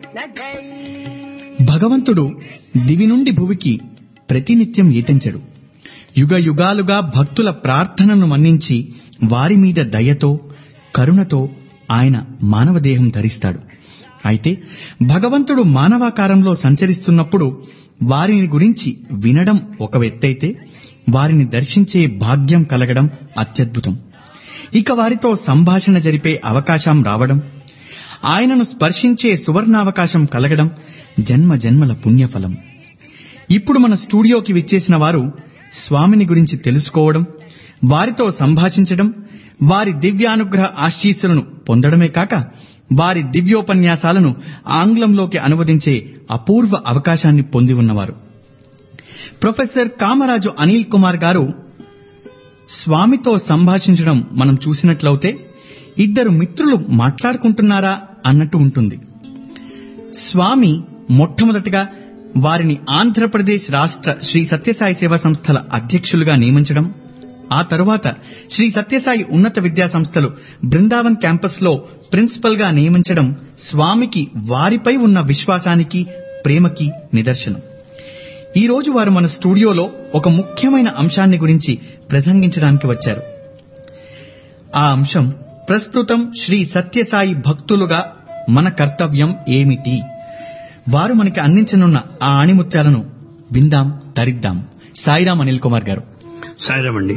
భగవంతుడు దివి నుండి భువికి ప్రతినిత్యం ఈతించడు. యుగ యుగాలుగా భక్తుల ప్రార్థనను మన్నించి వారి మీద దయతో కరుణతో ఆయన మానవదేహం ధరిస్తాడు. అయితే భగవంతుడు మానవాకారంలో సంచరిస్తున్నప్పుడు వారిని గురించి వినడం ఒక ఎత్తైతే వారిని దర్శించే భాగ్యం కలగడం అత్యద్భుతం. ఇక వారితో సంభాషణ జరిపే అవకాశం రావడం, ఆయనను స్పర్శించే సువర్ణావకాశం కలగడం జన్మ జన్మల పుణ్యఫలం. ఇప్పుడు మన స్టూడియోకి విచ్చేసిన వారు స్వామిని గురించి తెలుసుకోవడం, వారితో సంభాషించడం, వారి దివ్యానుగ్రహ ఆశీస్సులను పొందడమే కాక వారి దివ్యోపన్యాసాలను ఆంగ్లంలోకి అనువదించే అపూర్వ అవకాశాన్ని పొంది ఉన్నవారు. ప్రొఫెసర్ కామరాజు అనిల్ కుమార్ గారు స్వామితో సంభాషించడం మనం చూసినట్లయితే ఇద్దరు మిత్రులు మాట్లాడుకుంటున్నారా అన్నట్టు ఉంటుంది. స్వామి మొట్టమొదటిగా వారిని ఆంధ్రప్రదేశ్ రాష్ట్ర శ్రీ సత్యసాయి సేవా సంస్థల అధ్యక్షులుగా నియమించడం, ఆ తరువాత శ్రీ సత్యసాయి ఉన్నత విద్యా సంస్థలు బృందావన్ క్యాంపస్ లో ప్రిన్సిపల్ గా నియమించడం స్వామికి వారిపై ఉన్న విశ్వాసానికి ప్రేమకి నిదర్శనం. ఈ రోజు వారు మన స్టూడియోలో ఒక ముఖ్యమైన అంశాన్ని గురించి ప్రసంగించడానికి వచ్చారు. ఆ అంశం ప్రస్తుతం శ్రీ సత్యసాయి భక్తులుగా మన కర్తవ్యం ఏమిటి. వారు మనకి అందించనున్న ఆ ఆణిముత్యాలను విందాం, తరిద్దాం. సాయిరాం అనిల్ కుమార్ గారు. సాయిరాం అండి.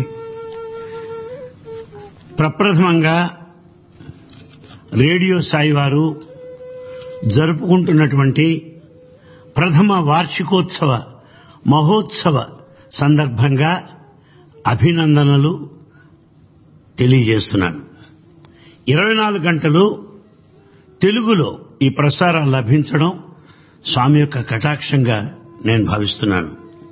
ప్రప్రథమంగా రేడియో సాయి వారు జరుపుకుంటున్నటువంటి ప్రథమ వార్షికోత్సవ మహోత్సవ సందర్భంగా అభినందనలు తెలియజేస్తున్నాను. 24 గంటలు తెలుగులో ఈ ప్రసారాలు లభించడం స్వామి యొక్క కటాక్షంగా నేను భావిస్తున్నాను.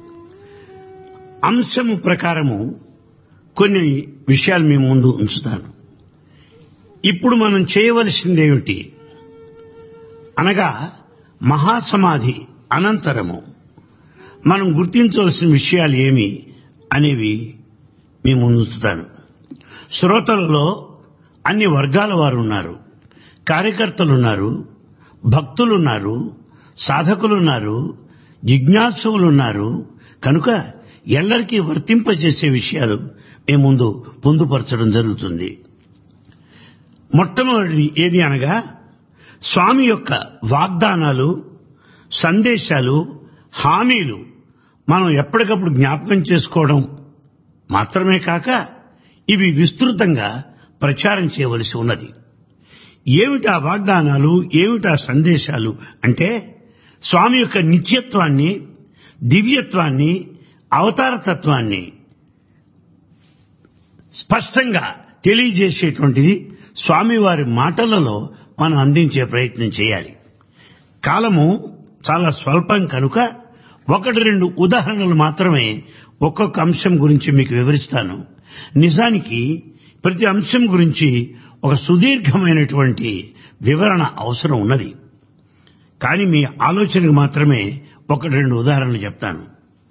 అంశము ప్రకారము కొన్ని విషయాలు మీ ముందు ఉంచుతాను. ఇప్పుడు మనం చేయవలసిందేమిటి అనగా మహాసమాధి అనంతరము మనం గుర్తించవలసిన విషయాలు ఏమి అనేవి మీ ముందు ఉంచుతాను. శ్రోతలలో అన్ని వర్గాల వారు ఉన్నారు. కార్యకర్తలున్నారు, భక్తులున్నారు, సాధకులున్నారు, జిజ్ఞాసులున్నారు. కనుక ఎల్లరికీ వర్తింపజేసే విషయాలు మీ ముందు పొందుపరచడం జరుగుతుంది. మొట్టమొదటిది ఏది అనగా స్వామి యొక్క వాగ్దానాలు, సందేశాలు, హామీలు మనం ఎప్పటికప్పుడు జ్ఞాపకం చేసుకోవడం మాత్రమే కాక ఇవి విస్తృతంగా ప్రచారం చేయవలసి ఉన్నది. ఏమిటా వాగ్దానాలు, ఏమిటా సందేశాలు అంటే స్వామి యొక్క నిత్యత్వాన్ని, దివ్యత్వాన్ని, అవతారతత్వాన్ని స్పష్టంగా తెలియజేసేటువంటిది స్వామివారి మాటలలో మనం అందించే ప్రయత్నం చేయాలి. కాలము చాలా స్వల్పం కనుక 1-2 ఉదాహరణలు మాత్రమే ఒక్కొక్క అంశం గురించి మీకు వివరిస్తాను. నిజానికి ప్రతి అంశం గురించి ఒక సుదీర్ఘమైనటువంటి వివరణ అవసరం ఉన్నది. కానీ మీ ఆలోచనకు మాత్రమే 1-2 ఉదాహరణలు చెప్తాను.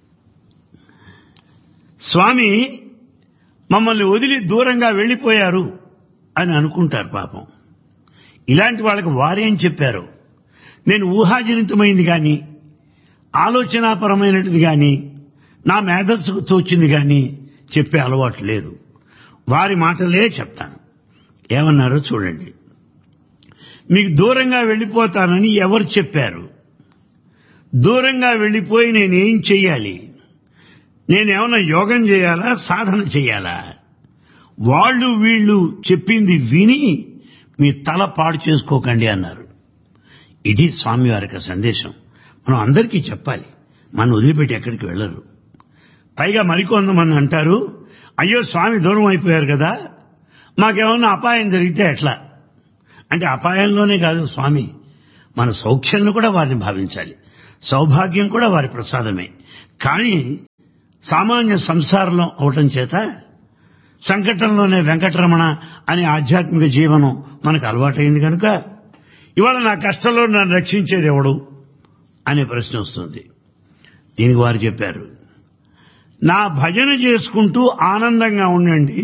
స్వామి మమ్మల్ని వదిలి దూరంగా వెళ్లిపోయారు అని అనుకుంటారు పాపం. ఇలాంటి వాళ్ళకి వారేం చెప్పారు? నేను ఊహాజనితమైంది గాని, ఆలోచనాపరమైనది గాని, నా మేధస్సుకు తోచింది గాని చెప్పే అలవాటు లేదు. వారి మాటలే చెప్తాను. ఏమన్నారో చూడండి. మీకు దూరంగా వెళ్లిపోతానని ఎవరు చెప్పారు? దూరంగా వెళ్లిపోయి నేనేం చెయ్యాలి? నేనేమన్నా యోగం చేయాలా, సాధన చేయాలా? వాళ్ళు వీళ్ళు చెప్పింది విని మీ తల పాడు చేసుకోకండి అన్నారు. ఇది స్వామివారి యొక్క సందేశం. మనం అందరికీ చెప్పాలి. మనం వదిలిపెట్టి ఎక్కడికి వెళ్లరు. పైగా మరికొంతమంది అంటారు, అయ్యో స్వామి దూరం అయిపోయారు కదా, మాకేమన్నా అపాయం జరిగితే ఎట్లా? అంటే అపాయంలోనే కాదు స్వామి, మన సౌఖ్యంలో కూడా వారిని భావించాలి. సౌభాగ్యం కూడా వారి ప్రసాదమే. కానీ సామాన్య సంసారంలో అవటం చేత సంకటంలోనే వెంకటరమణ అనే ఆధ్యాత్మిక జీవనం మనకు అలవాటైంది కనుక ఇవాళ నా కష్టంలో నన్ను రక్షించేది ఎవడు అనే ప్రశ్న వస్తుంది. దీనికి వారు చెప్పారు, నా భజన చేసుకుంటూ ఆనందంగా ఉండండి,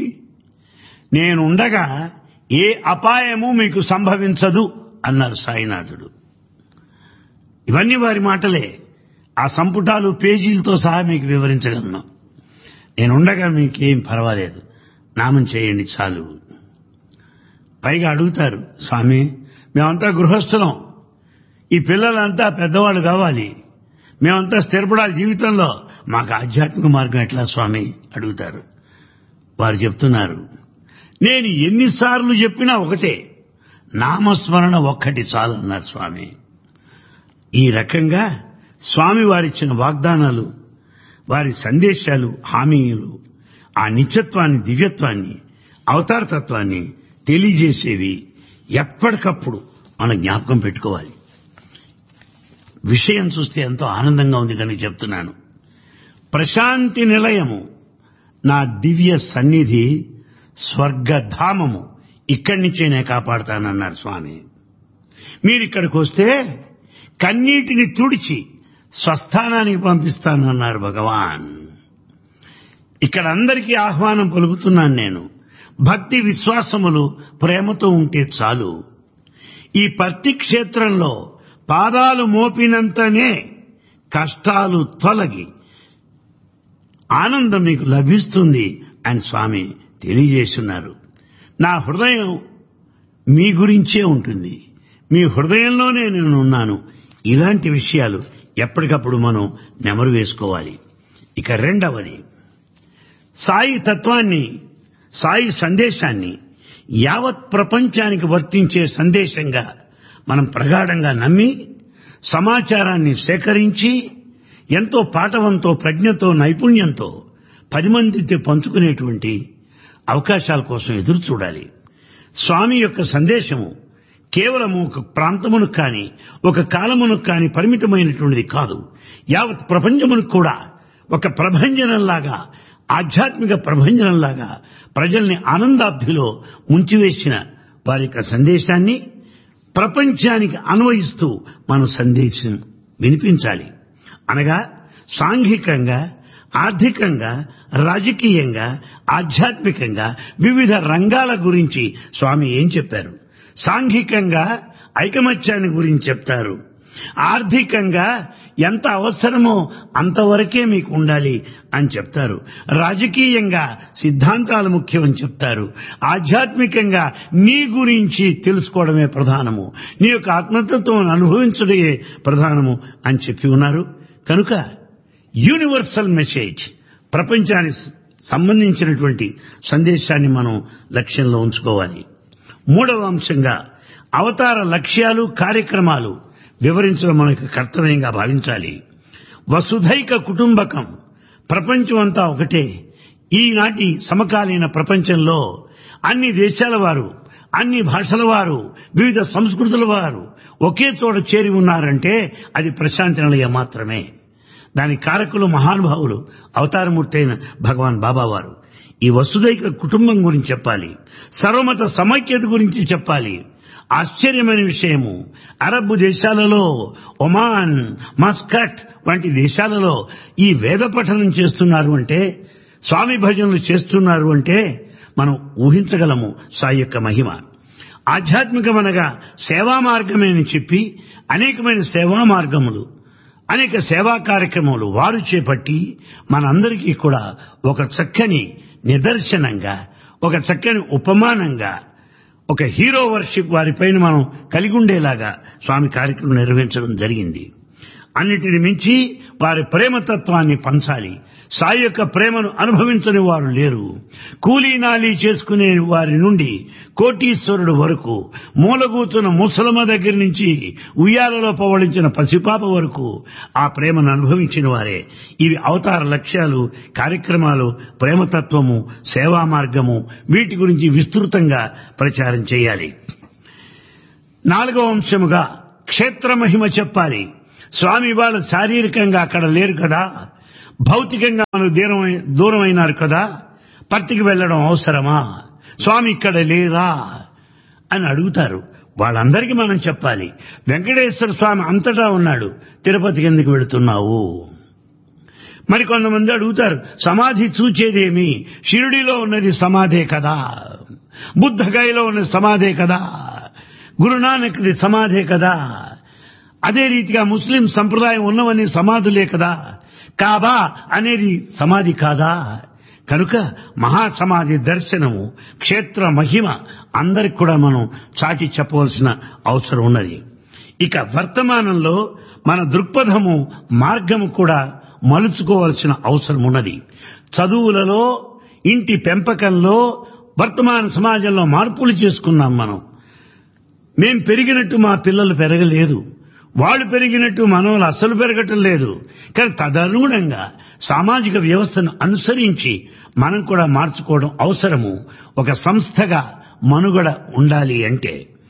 నేనుండగా ఏ అపాయము మీకు సంభవించదు అన్నారు సాయినాథుడు. ఇవన్నీ వారి మాటలే. ఆ సంపుటాలు పేజీలతో సహా మీకు వివరించగలను. నేనుండగా మీకేం పర్వాలేదు, నామం చేయండి చాలు. పైగా అడుగుతారు, స్వామి మేమంతా గృహస్థులం, ఈ పిల్లలంతా పెద్దవాళ్ళు కావాలి, మేమంతా స్థిరపడాలి జీవితంలో, మాకు ఆధ్యాత్మిక మార్గం ఎట్లా స్వామి అడుగుతారు. వారు చెప్తున్నారు, నేను ఎన్నిసార్లు చెప్పినా ఒకటే, నామస్మరణ ఒక్కటి చాలన్నారు స్వామి. ఈ రకంగా స్వామి వారిచ్చిన వాగ్దానాలు, వారి సందేశాలు, హామీలు ఆ నిత్యత్వాన్ని, దివ్యత్వాన్ని, అవతారతత్వాన్ని తెలియజేసేవి ఎప్పటికప్పుడు మనం జ్ఞాపకం పెట్టుకోవాలి. విషయం చూస్తే ఎంతో ఆనందంగా ఉంది కనుక చెప్తున్నాను. ప్రశాంతి నిలయము, నా దివ్య సన్నిధి, స్వర్గధామము, ఇక్కడి నుంచే నేను కాపాడుతానన్నారు స్వామి. మీరిక్కడికి వస్తే కన్నీటిని తుడిచి స్వస్థానానికి పంపిస్తానన్నారు భగవాన్. ఇక్కడ అందరికీ ఆహ్వానం పలుకుతున్నాను నేను. భక్తి విశ్వాసములు ప్రేమతో ఉంటే చాలు. ఈ పర్తి క్షేత్రంలో పాదాలు మోపినంతనే కష్టాలు తొలగి ఆనందం మీకు లభిస్తుంది అని స్వామి తెలియజేస్తున్నారు. నా హృదయం మీ గురించే ఉంటుంది, మీ హృదయంలోనే నేను ఉన్నాను. ఇలాంటి విషయాలు ఎప్పటికప్పుడు మనం నెమరు వేసుకోవాలి. ఇక రెండవది, సాయి తత్వాన్ని, సాయి సందేశాన్ని యావత్ ప్రపంచానికి వర్తించే సందేశంగా మనం ప్రగాఢంగా నమ్మి సమాచారాన్ని సేకరించి ఎంతో పాటవంతో, ప్రజ్ఞతో, నైపుణ్యంతో 10 మందితో పంచుకునేటువంటి అవకాశాల కోసం ఎదురు చూడాలి. స్వామి యొక్క సందేశము కేవలము ఒక ప్రాంతమునకు కానీ, ఒక కాలమునకు కానీ పరిమితమైనటువంటిది కాదు. యావత్ ప్రపంచమునకు కూడా ఒక ప్రభంజనంలాగా, ఆధ్యాత్మిక ప్రభంజనంలాగా ప్రజల్ని ఆనందాబ్ధిలో ముంచివేసిన వారి యొక్క సందేశాన్ని ప్రపంచానికి అన్వయిస్తూ మనం సందేశం వినిపించాలి. అనగా సాంఘికంగా, ఆర్థికంగా, రాజకీయంగా, ఆధ్యాత్మికంగా వివిధ రంగాల గురించి స్వామి ఏం చెప్పారు. సాంఘికంగా ఐకమత్యాన్ని గురించి చెప్తారు. ఆర్థికంగా ఎంత అవసరమో అంతవరకే మీకు ఉండాలి అని చెప్తారు. రాజకీయంగా సిద్ధాంతాలు ముఖ్యమని చెప్తారు. ఆధ్యాత్మికంగా నీ గురించి తెలుసుకోవడమే ప్రధానము, నీ యొక్క ఆత్మతత్వం అనుభవించడమే ప్రధానము అని చెప్పి ఉన్నారు. కనుక యూనివర్సల్ మెసేజ్, ప్రపంచానికి సంబంధించినటువంటి సందేశాన్ని మనం లక్ష్యంలో ఉంచుకోవాలి. మూడవ అంశంగా అవతార లక్ష్యాలు, కార్యక్రమాలు వివరించడం మనకు కర్తవ్యంగా భావించాలి. వసుధైక కుటుంబకం, ప్రపంచం అంతా ఒకటే. ఈనాటి సమకాలీన ప్రపంచంలో అన్ని దేశాల వారు, అన్ని భాషల వారు, వివిధ సంస్కృతుల వారు ఒకే చోట చేరి ఉన్నారంటే అది ప్రశాంతి నిలయం మాత్రమే. దాని కారకులు మహానుభావులు, అవతారమూర్తి అయిన భగవాన్ బాబా వారు. ఈ వసుధైక కుటుంబం గురించి చెప్పాలి, సర్వమత సమైక్యత గురించి చెప్పాలి. ఆశ్చర్యమైన విషయము, అరబ్ దేశాలలో, ఒమాన్, మస్కట్ వంటి దేశాలలో ఈ వేద పఠనం చేస్తున్నారు అంటే, స్వామి భజనలు చేస్తున్నారు అంటే మనం ఊహించగలము సాయి యొక్క మహిమ. ఆధ్యాత్మికమనగా సేవా మార్గమే అని చెప్పి అనేకమైన సేవా మార్గములు, అనేక సేవా కార్యక్రమాలు వారు చేపట్టి మనందరికీ కూడా ఒక చక్కని నిదర్శనంగా, ఒక చక్కని ఉపమానంగా, ఒక హీరో వర్షిప్ వారిపైన మనం కలిగి ఉండేలాగా స్వామి కార్యక్రమం నిర్వహించడం జరిగింది. అన్నిటిని మించి వారి ప్రేమతత్వాన్ని పంచాలి. సాయి యొక్క ప్రేమను అనుభవించని వారు లేరు. కూలీనాలీ చేసుకునే వారి నుండి కోటీశ్వరుడు వరకు, మూలగూతున్న ముసలమ్మ దగ్గర నుంచి ఉయ్యాలలో పవళించిన పసిపాప వరకు ఆ ప్రేమను అనుభవించిన వారే. ఇవి అవతార లక్ష్యాలు, కార్యక్రమాలు, ప్రేమతత్వము, సేవా మార్గము, వీటి గురించి విస్తృతంగా ప్రచారం చేయాలి. 4వ అంశముగా క్షేత్ర మహిమ చెప్పాలి. స్వామి వాళ్ళ శారీరకంగా అక్కడ లేరు కదా, భౌతికంగా మనకు దూరమైనారు కదా, పర్తికి వెళ్లడం అవసరమా, స్వామి ఇక్కడ లేరా అని అడుగుతారు. వాళ్ళందరికీ మనం చెప్పాలి, వెంకటేశ్వర స్వామి అంతటా ఉన్నాడు, తిరుపతికి ఎందుకు వెళుతున్నావు? మరి కొంతమంది అడుగుతారు, సమాధి చూచేదేమి, షిరిడిలో ఉన్నది సమాధే కదా, బుద్ధగయలో ఉన్నది సమాధే కదా, గురునానక్ది సమాధే కదా అదే రీతిగా ముస్లిం సంప్రదాయం ఉన్నవన్నీ సమాధులే కదా, కాబా అనేది సమాధి కాదా? కనుక మహాసమాధి దర్శనము, క్షేత్ర మహిమ అందరికి కూడా మనం చాటి చెప్పవలసిన అవసరం ఉన్నది. ఇక వర్తమానంలో మన దృక్పథము, మార్గము కూడా మలుచుకోవలసిన అవసరం ఉన్నది. చదువులలో, ఇంటి పెంపకంలో, వర్తమాన సమాజంలో మార్పులు చేసుకున్నాం మనం. మేం పెరిగినట్టు మా పిల్లలు పెరగలేదు, వాళ్ళు పెరిగినట్టు మనవలు అస్సలు పెరగటం లేదు. కానీ తదనుగుణంగా సామాజిక వ్యవస్థను అనుసరించి మనం కూడా మార్చుకోవడం అవసరము. ఒక సంస్థగా మనుగడ ఉండాలి అంటే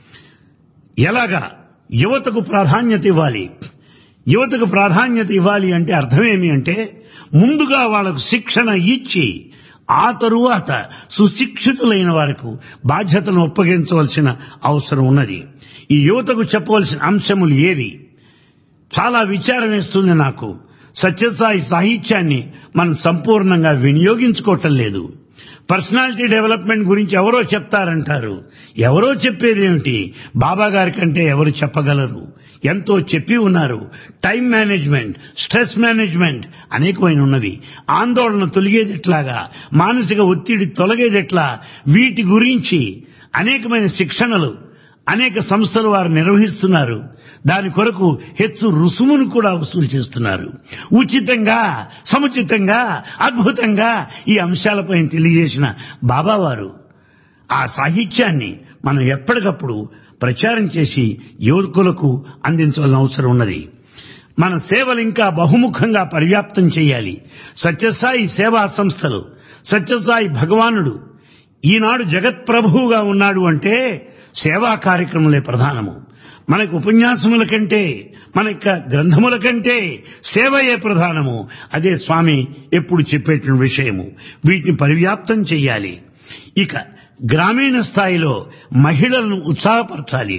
ఎలాగా? యువతకు ప్రాధాన్యత ఇవ్వాలి. యువతకు ప్రాధాన్యత ఇవ్వాలి అంటే అర్థమేమి అంటే, ముందుగా వాళ్లకు శిక్షణ ఇచ్చి ఆ తరువాత సుశిక్షితులైన వారికి బాధ్యతను ఒప్పగించవలసిన అవసరం ఉన్నది. ఈ యువతకు చెప్పవలసిన అంశములు ఏవి? చాలా విచారం వేస్తుంది నాకు. సత్యసాయి సాహిత్యాన్ని మనం సంపూర్ణంగా వినియోగించుకోవటం లేదు. పర్సనాలిటీ డెవలప్మెంట్ గురించి ఎవరో చెప్తారంటారు. ఎవరో చెప్పేదేమిటి? బాబా గారి కంటే ఎవరు చెప్పగలరు? ఎంతో చెప్పి ఉన్నారు. టైం మేనేజ్మెంట్, స్ట్రెస్ మేనేజ్మెంట్ అనేకమైన ఉన్నవి. ఆందోళన తొలగేదెట్లాగా, మానసిక ఒత్తిడి తొలగేదెట్లా, వీటి గురించి అనేకమైన శిక్షణలు అనేక సంస్థలు వారు నిర్వహిస్తున్నారు. దాని కొరకు హెచ్చు రుసుమును కూడా వసూలు చేస్తున్నారు. ఉచితంగా, సముచితంగా, అద్భుతంగా ఈ అంశాలపై తెలియజేసిన బాబావారు ఆ సాహిత్యాన్ని మనం ఎప్పటికప్పుడు ప్రచారం చేసి యువకులకు అందించాల్సిన అవసరం ఉన్నది. మన సేవలు ఇంకా బహుముఖంగా పర్యాప్తం చేయాలి. సత్యసాయి సేవా సంస్థలు, సత్యసాయి భగవానుడు ఈనాడు జగత్ప్రభువుగా ఉన్నాడు అంటే సేవా కార్యక్రమాలే ప్రధానము. మనకు ఉపన్యాసముల కంటే, మన గ్రంథముల కంటే సేవయే ప్రధానము. అదే స్వామి ఎప్పుడు చెప్పేటువంటి విషయము. వీటిని పరివ్యాప్తం చేయాలి. ఇక గ్రామీణ స్థాయిలో మహిళలను ఉత్సాహపరచాలి.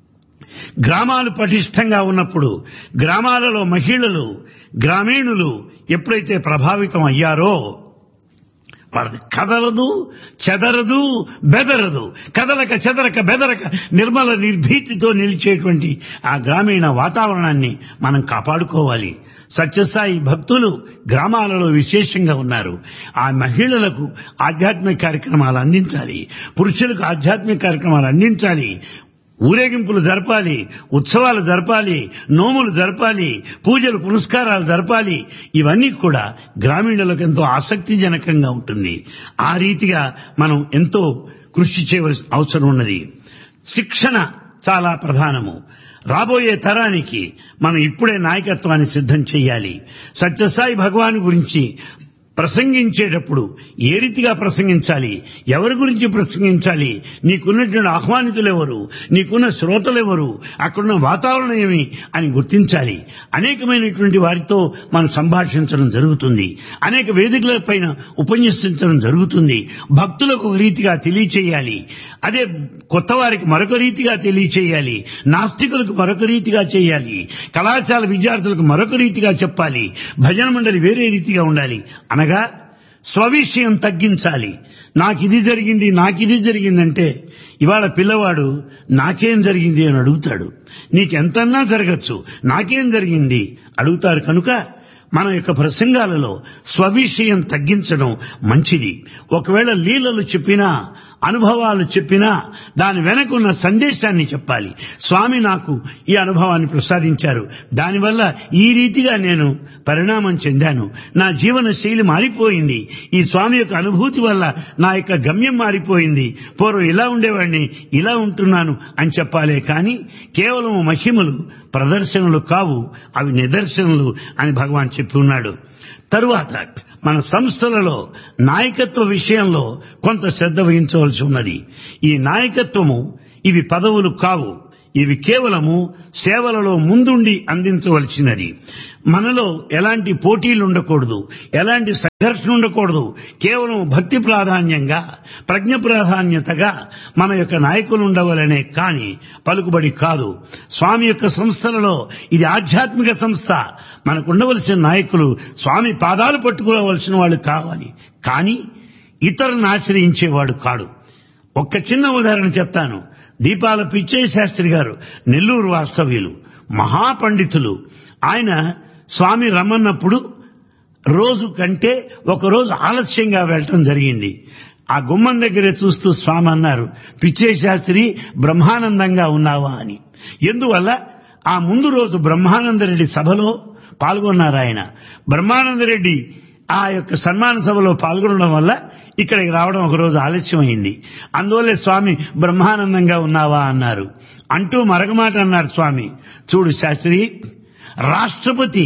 గ్రామాలు పటిష్టంగా ఉన్నప్పుడు గ్రామాలలో మహిళలు, గ్రామీణులు ఎప్పుడైతే ప్రభావితం అయ్యారో వాళ్ళది కదలదు, చెదరదు, బెదరదు. కదలక, చెదరక, బెదరక నిర్మల నిర్భీతితో నిలిచేటువంటి ఆ గ్రామీణ వాతావరణాన్ని మనం కాపాడుకోవాలి. సత్యసాయి భక్తులు గ్రామాలలో విశేషంగా ఉన్నారు. ఆ మహిళలకు ఆధ్యాత్మిక కార్యక్రమాలు అందించాలి, పురుషులకు ఆధ్యాత్మిక కార్యక్రమాలు అందించాలి. ఊరేగింపులు జరపాలి, ఉత్సవాలు జరపాలి, నోములు జరపాలి, పూజలు పునస్కారాలు జరపాలి. ఇవన్నీ కూడా గ్రామీణులకు ఎంతో ఆసక్తిజనకంగా ఉంటుంది. ఆ రీతిగా మనం ఎంతో కృషి చేయవలసిన అవసరం ఉన్నది. శిక్షణ చాలా ప్రధానము. రాబోయే తరానికి మనం ఇప్పుడే నాయకత్వాన్ని సిద్ధం చేయాలి. సత్యసాయి భగవాన్ గురించి ప్రసంగించేటప్పుడు ఏ రీతిగా ప్రసంగించాలి, ఎవరి గురించి ప్రసంగించాలి, నీకున్నటువంటి ఆహ్వానితులు ఎవరు, నీకున్న శ్రోతలు ఎవరు, అక్కడున్న వాతావరణం ఏమి అని గుర్తించాలి. అనేకమైనటువంటి వారితో మనం సంభాషించడం జరుగుతుంది. అనేక వేదికలపైన ఉపన్యసించడం జరుగుతుంది. భక్తులకు ఒక రీతిగా తెలియచేయాలి, అదే కొత్త వారికి మరొక రీతిగా తెలియచేయాలి, నాస్తికులకు మరొక రీతిగా చేయాలి, కళాశాల విద్యార్థులకు మరొక రీతిగా చెప్పాలి, భజన మండలి వేరే రీతిగా ఉండాలి. అనగా స్వవిషయం తగ్గించాలి. నాకిది జరిగింది, నాకిది జరిగిందంటే ఇవాళ పిల్లవాడు నాకేం జరిగింది అని అడుగుతాడు. నీకెంతన్నా జరగచ్చు, నాకేం జరిగింది అడుగుతారు. కనుక మన యొక్క ప్రసంగాలలో స్వవిషయం తగ్గించడం మంచిది. ఒకవేళ లీలలు చెప్పినా, అనుభవాలు చెప్పినా దాని వెనకున్న సందేశాన్ని చెప్పాలి. స్వామి నాకు ఈ అనుభవాన్ని ప్రసాదించారు, దానివల్ల ఈ రీతిగా నేను పరిణామం చెందాను, నా జీవన శైలి మారిపోయింది, ఈ స్వామి యొక్క అనుభూతి వల్ల నా యొక్క గమ్యం మారిపోయింది, పూర్వం ఇలా ఉండేవాడిని ఇలా ఉంటున్నాను అని చెప్పాలే కానీ కేవలం మహిమలు ప్రదర్శనలు కావు, అవి నిదర్శనలు అని భగవాన్ చెప్పి ఉన్నాడు. తరువాత మన సంస్థలలో నాయకత్వ విషయంలో కొంత శ్రద్ధ వహించవలసి ఉన్నది. ఈ నాయకత్వము ఇవి పదవులు కావు, ఇవి కేవలము సేవలలో ముందుండి అందించవలసినది. మనలో ఎలాంటి పోటీలు ఉండకూడదు, ఎలాంటి సంఘర్షణ ఉండకూడదు. కేవలం భక్తి ప్రాధాన్యంగా, ప్రజ్ఞ ప్రాధాన్యతగా మన యొక్క నాయకులు ఉండవలనే కాని పలుకుబడి కాదు. స్వామి యొక్క సంస్థలలో ఇది ఆధ్యాత్మిక సంస్థ. మనకు ఉండవలసిన నాయకులు స్వామి పాదాలు పట్టుకోవలసిన వాళ్ళు కావాలి, కానీ ఇతరులను ఆశ్రయించేవాడు కాడు. ఒక్క చిన్న ఉదాహరణ చెప్తాను. దీపాల పిచ్చయ్య శాస్త్రి గారు నెల్లూరు వాస్తవ్యులు. మహాపండితులు. ఆయన స్వామి రమ్మన్నప్పుడు రోజు కంటే ఒకరోజు ఆలస్యంగా వెళ్ళటం జరిగింది. ఆ గుమ్మం దగ్గరే చూస్తూ స్వామి అన్నారు, పిచ్చయ్య శాస్త్రి బ్రహ్మానందంగా ఉన్నావా అని. ఎందువల్ల ఆ ముందు రోజు బ్రహ్మానందరెడ్డి సభలో పాల్గొన్నారు. ఆయన బ్రహ్మానందరెడ్డి ఆ యొక్క సన్మాన సభలో పాల్గొనడం వల్ల ఇక్కడికి రావడం ఒకరోజు ఆలస్యమైంది. అందువల్లే స్వామి బ్రహ్మానందంగా ఉన్నావా అన్నారు. అంటూ మరొకమాట అన్నారు స్వామి, చూడు శాస్త్రి, రాష్ట్రపతి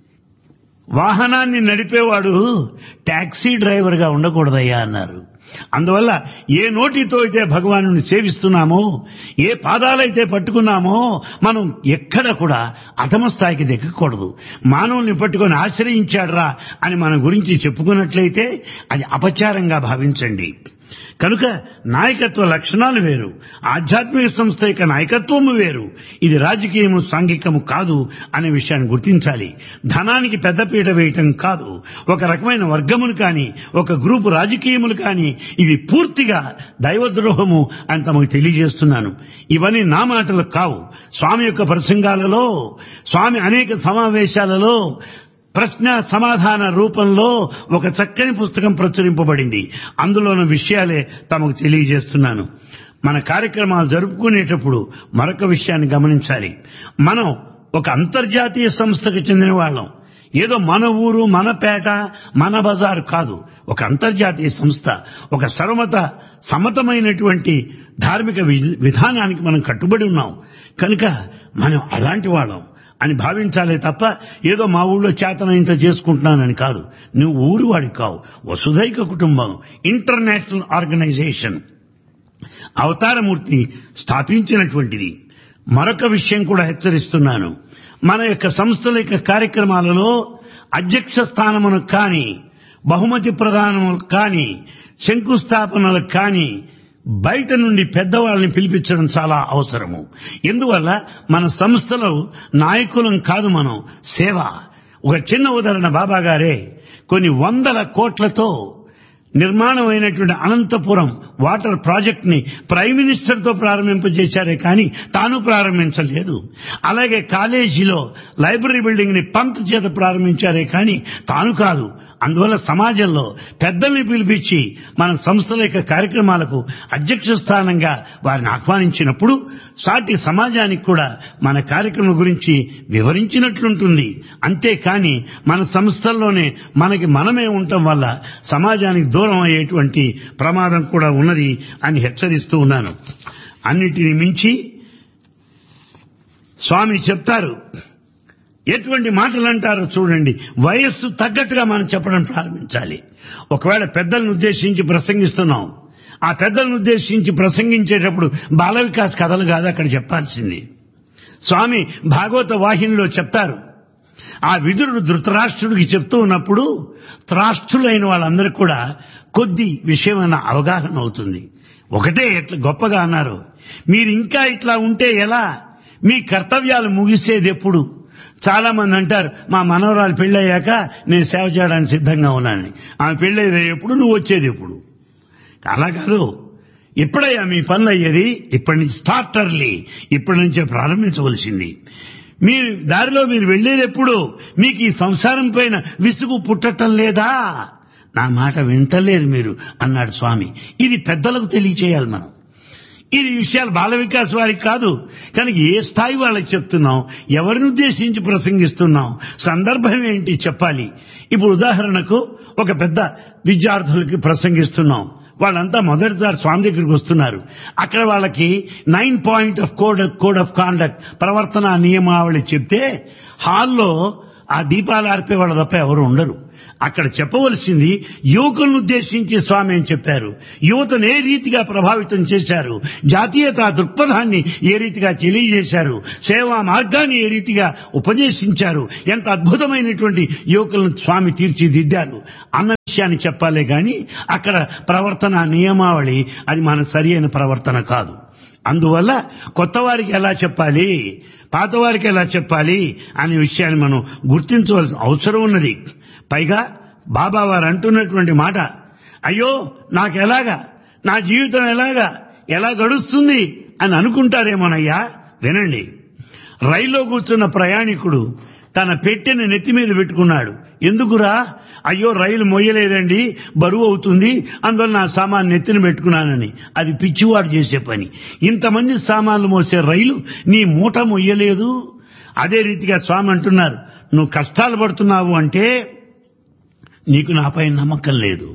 వాహనాన్ని నడిపేవాడు టాక్సీ డ్రైవర్గా ఉండకూడదయ్యా అన్నారు. అందువల్ల ఏ నోటితో అయితే భగవానుని సేవిస్తున్నామో, ఏ పాదాలైతే పట్టుకున్నామో, మనం ఎక్కడ కూడా అధమ స్థాయికి దిగకూడదు. మానవుల్ని పట్టుకొని ఆశ్రయించాడురా అని మన గురించి చెప్పుకున్నట్లయితే అది అపచారంగా భావించండి. కనుక నాయకత్వ లక్షణాలు వేరు, ఆధ్యాత్మిక సంస్థ యొక్క నాయకత్వము వేరు. ఇది రాజకీయము సాంఘికము కాదు అనే విషయాన్ని గుర్తించాలి. ధనానికి పెద్దపీట వేయటం కాదు. ఒక రకమైన వర్గములు కానీ, ఒక గ్రూపు రాజకీయములు కానీ, ఇవి పూర్తిగా దైవద్రోహము అని తమకు తెలియజేస్తున్నాను. ఇవన్నీ నా మాటలు కావు. స్వామి యొక్క ప్రసంగాలలో, స్వామి అనేక సమావేశాలలో ప్రశ్న సమాధాన రూపంలో ఒక చక్కని పుస్తకం ప్రచురింపబడింది. అందులోని విషయాలే తమకు తెలియజేస్తున్నాను. మన కార్యక్రమాలు జరుపుకునేటప్పుడు మరొక విషయాన్ని గమనించాలి. మనం ఒక అంతర్జాతీయ సంస్థకు చెందిన వాళ్ళం. ఏదో మన ఊరు, మన పేట, మన బజారు కాదు. ఒక అంతర్జాతీయ సంస్థ, ఒక సమతమైనటువంటి ధార్మిక విధానానికి మనం కట్టుబడి ఉన్నాం. కనుక మనం అలాంటి వాళ్ళం అని భావించాలే తప్ప ఏదో మా ఊళ్ళో చేతనంత చేసుకుంటున్నానని కాదు. నువ్వు ఊరు వాడి కావు. వసుధైక కుటుంబం ఇంటర్నేషనల్ ఆర్గనైజేషన్ అవతారమూర్తి స్థాపించినటువంటిది. మరొక విషయం కూడా హెచ్చరిస్తున్నాను. మన యొక్క సంస్థల యొక్క కార్యక్రమాలలో అధ్యక్ష స్థానమును కానీ, బహుమతి ప్రదానములు కానీ, శంకుస్థాపనలకు కానీ బయట నుండి పెద్దవాళ్ళని పిలిపించడం చాలా అవసరము. ఎందువల్ల మన సంస్థలో నాయకులం కాదు, మనం సేవ. ఒక చిన్న ఉదాహరణ, బాబా గారే కొన్ని 100 కోట్లతో నిర్మాణమైనటువంటి అనంతపురం వాటర్ ప్రాజెక్ట్ ని ప్రైమ్ మినిస్టర్ తో ప్రారంభింపజేశారే కానీ తాను ప్రారంభించలేదు. అలాగే కాలేజీలో లైబ్రరీ బిల్డింగ్ ని పంత్ చేత ప్రారంభించారే కానీ తాను కాదు. అందువల్ల సమాజంలో పెద్దల్ని పిలిపించి మన సంస్థల యొక్క కార్యక్రమాలకు అధ్యక్ష స్థానంగా వారిని ఆహ్వానించినప్పుడు సాటి సమాజానికి కూడా మన కార్యక్రమం గురించి వివరించినట్లుంటుంది. అంతేకాని మన సంస్థల్లోనే మనకి మనమే ఉండటం వల్ల సమాజానికి దూరం అయ్యేటువంటి ప్రమాదం కూడా ఉన్నది అని హెచ్చరిస్తూ ఉన్నాను. అన్నిటిని మించి స్వామి చెప్తారు, ఎటువంటి మాటలు అంటారో చూడండి. వయస్సు తగ్గట్టుగా మనం చెప్పడం ప్రారంభించాలి. ఒకవేళ పెద్దలను ఉద్దేశించి ప్రసంగిస్తున్నాం, ఆ పెద్దలను ఉద్దేశించి ప్రసంగించేటప్పుడు బాల వికాస్ కథలు కాదు అక్కడ చెప్పాల్సింది. స్వామి భాగవత వాహినిలో చెప్తారు, ఆ విదురుడు ధృతరాష్ట్రుడికి చెప్తూ ఉన్నప్పుడు త్రాష్ట్రులైన వాళ్ళందరికీ కూడా కొద్ది విషయమైన అవగాహన అవుతుంది. ఒకటే ఎట్లా గొప్పగా అన్నారు, మీరు ఇంకా ఇట్లా ఉంటే ఎలా, మీ కర్తవ్యాలు ముగిసేది ఎప్పుడు? చాలా మంది అంటారు, మా మనవరాలు పెళ్ళయ్యాక నేను సేవ చేయడానికి సిద్ధంగా ఉన్నానని. ఆమె పెళ్ళయ్యేది ఎప్పుడు, నువ్వు వచ్చేది ఎప్పుడు? అలా కాదు. ఎప్పుడయ్యా మీ పనులు అయ్యేది? ఇప్పటి నుంచి స్టార్ట్ ఎర్లీ, ఇప్పటి నుంచే ప్రారంభించవలసింది. మీరు దారిలో మీరు వెళ్లేది ఎప్పుడు? మీకు ఈ సంసారం పైన విసుగు పుట్టటం లేదా? నా మాట వింటలేదు మీరు అన్నాడు స్వామి. ఇది పెద్దలకు తెలియచేయాలి మనం. ఇది విషయాలు బాల వికాస్ వారికి కాదు. కనుక ఏ స్థాయి వాళ్ళకి చెప్తున్నాం, ఎవరిని ఉద్దేశించి ప్రసంగిస్తున్నాం, సందర్భం ఏంటి చెప్పాలి. ఇప్పుడు ఉదాహరణకు ఒక పెద్ద విద్యార్థులకి ప్రసంగిస్తున్నాం. వాళ్ళంతా మొదటిసారి స్వామి దగ్గరికి వస్తున్నారు. అక్కడ వాళ్ళకి 9 point of code of conduct ప్రవర్తన నియమావళి చెప్తే హాల్లో ఆ దీపాలు ఆర్పే వాళ్ళ తప్ప ఎవరు ఉండరు. అక్కడ చెప్పవలసింది యువకులను ఉద్దేశించి స్వామి అని చెప్పారు. యువతను ఏ రీతిగా ప్రభావితం చేశారు, జాతీయతా దృక్పథాన్ని ఏ రీతిగా తెలియజేశారు, సేవా మార్గాన్ని ఏ రీతిగా ఉపదేశించారు, ఎంత అద్భుతమైనటువంటి యువకులను స్వామి తీర్చిదిద్దారు అన్న విషయాన్ని చెప్పాలే గాని అక్కడ ప్రవర్తన నియమావళి అది మన సరి అయిన ప్రవర్తన కాదు. అందువల్ల కొత్త వారికి ఎలా చెప్పాలి, పాత వారికి ఎలా చెప్పాలి అనే విషయాన్ని మనం గుర్తించవలసిన అవసరం ఉన్నది. పైగా బాబా వారు అంటున్నటువంటి మాట, అయ్యో నాకెలాగా, నా జీవితం ఎలా గడుస్తుంది అని అనుకుంటారేమోనయ్యా. వినండి, రైల్లో కూర్చున్న ప్రయాణికుడు తన పెట్టెని నెత్తి మీద పెట్టుకున్నాడు. ఎందుకురా? అయ్యో రైలు మొయ్యలేదండి, బరువు అవుతుంది, అందువల్ల నా సామాన్ నెత్తిని పెట్టుకున్నానని. అది పిచ్చివాడు చేసే పని. ఇంతమంది సామాన్లు మోసే రైలు నీ మూట మొయ్యలేదు. అదే రీతిగా స్వామి అంటున్నారు, నువ్వు కష్టాలు పడుతున్నావు అంటే నీకు నాపై నమ్మకం లేదు,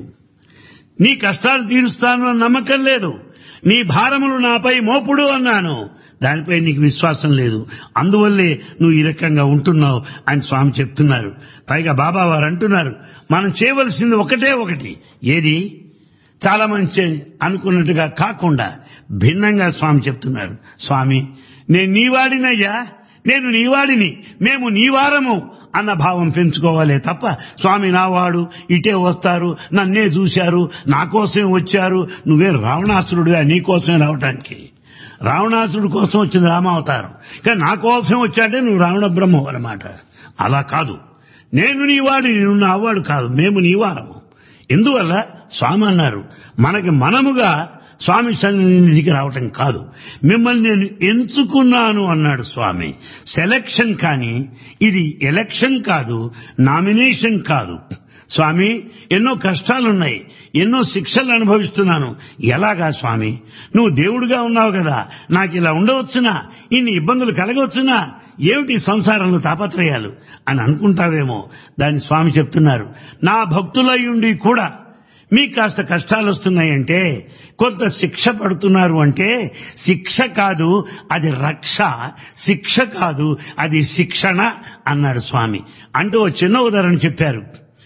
నీ కష్టాలు తీరుస్తాను అని నమ్మకం లేదు, నీ భారములు నాపై మోపుడు అన్నాను, దానిపై నీకు విశ్వాసం లేదు, అందువల్లే నువ్వు ఈ రకంగా ఉంటున్నావు అని స్వామి చెప్తున్నారు. పైగా బాబా వారు అంటున్నారు, మనం చేయవలసింది ఒకటే ఒకటి. ఏది? చాలా మంచి అనుకున్నట్టుగా కాకుండా భిన్నంగా స్వామి చెప్తున్నారు. స్వామి, నేను నీవాడినయ్యా, నేను నీవాడిని, మేము నీవారము అన్న భావం పెంచుకోవాలే తప్ప స్వామి నావాడు, ఇటే వస్తారు, నన్నే చూశారు, నా కోసమే వచ్చారు, నువ్వే రావణాసురుడుగా నీ కోసమే రావటానికి. రావణాసురుడు కోసం వచ్చింది రామావతారం, కానీ నా కోసం వచ్చాడే నువ్వు రావణ బ్రహ్మం అన్నమాట. అలా కాదు, నేను నీవాడిని, నువ్వు నావాడు కాదు, మేము నీవారము. ఎందువల్ల స్వామి అన్నారు, మనకి మనముగా స్వామి సన్నిధికి రావటం కాదు, మిమ్మల్ని నేను ఎంచుకున్నాను అన్నాడు స్వామి. సెలక్షన్, కానీ ఇది ఎలక్షన్ కాదు, నామినేషన్ కాదు. స్వామి, ఎన్నో కష్టాలున్నాయి, ఎన్నో శిక్షలు అనుభవిస్తున్నాను. ఎలాగా స్వామి? నువ్వు దేవుడిగా ఉన్నావు కదా, నాకు ఇలా ఉండవచ్చునా, ఇన్ని ఇబ్బందులు కలగవచ్చునా, ఏమిటి సంసారంలో తాపత్రయాలు అని అనుకుంటావేమో. దాన్ని స్వామి చెప్తున్నారు, నా భక్తులయ్యుండి కూడా మీకు కాస్త కష్టాలు వస్తున్నాయంటే, కొంత శిక్ష పడుతున్నారు అంటే, శిక్ష కాదు అది రక్ష, శిక్ష కాదు అది శిక్షణ అన్నాడు స్వామి. అంటూ ఓ చిన్న ఉదాహరణ చెప్పారు.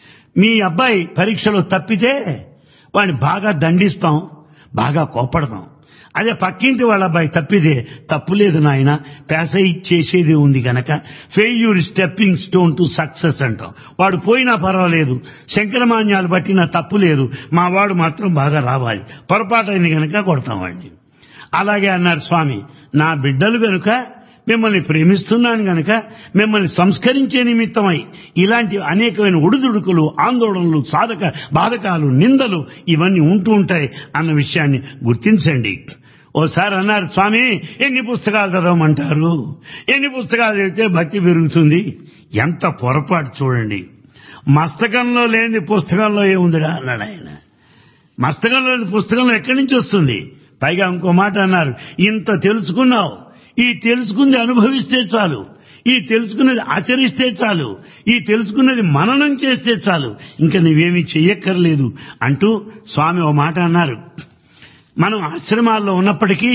మీ అబ్బాయి పరీక్షలో తప్పితే వాడిని బాగా దండిస్తాం, బాగా కోపడతాం. అదే పక్కింటి వాళ్ళ అబ్బాయి తప్పితే, తప్పులేదు నాయన, పేసై చేసేది ఉంది గనక failure stepping stone to success అంటాం. వాడు పోయినా పర్వాలేదు, శంకరమాన్యాలు బట్టినా తప్పు లేదు, మా వాడు మాత్రం బాగా రావాలి, పొరపాటైంది గనక కొడతాం వాడిని. అలాగే అన్నారు స్వామి, నా బిడ్డలు గనుక మిమ్మల్ని ప్రేమిస్తున్నాను గనక మిమ్మల్ని సంస్కరించే నిమిత్తమై ఇలాంటి అనేకమైన ఒడిదుడుకులు, ఆందోళనలు, బాధకాలు, నిందలు ఇవన్నీ ఉంటూ ఉంటాయి అన్న విషయాన్ని గుర్తించండి. ఓసారి అన్నారు స్వామి, ఎన్ని పుస్తకాలు చదవమంటారు, ఎన్ని పుస్తకాలు చదివితే భక్తి పెరుగుతుంది. ఎంత పొరపాటు చూడండి. మస్తకంలో లేని పుస్తకంలో ఏముందిరా అన్నాడు ఆయన. మస్తకంలో లేని పుస్తకంలో ఎక్కడి నుంచి వస్తుంది? పైగా ఇంకో మాట అన్నారు, ఇంత తెలుసుకున్నావు, ఈ తెలుసుకుంది అనుభవిస్తే చాలు, ఈ తెలుసుకున్నది ఆచరిస్తే చాలు, ఈ తెలుసుకున్నది మననం చేస్తే చాలు, ఇంకా నువ్వేమీ చెయ్యక్కర్లేదు అంటూ స్వామి ఓ మాట అన్నారు. మనం ఆశ్రమాల్లో ఉన్నప్పటికీ,